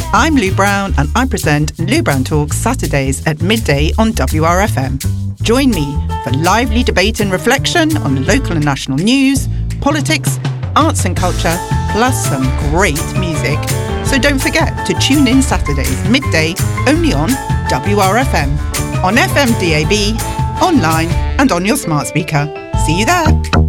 I'm Lou Brown and I present Lou Brown Talks Saturdays at midday on WRFM. Join me for lively debate and reflection on local and national news, politics, arts and culture, plus some great music. So don't forget to tune in Saturdays midday only on WRFM, on FM DAB, online and on your smart speaker. See you there.